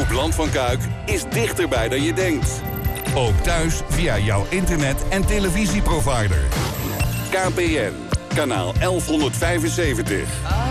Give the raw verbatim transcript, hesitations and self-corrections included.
Omroep Land van Kuik is dichterbij dan je denkt. Ook thuis via jouw internet- en televisieprovider. K P N, kanaal elfhonderdvijfenzeventig.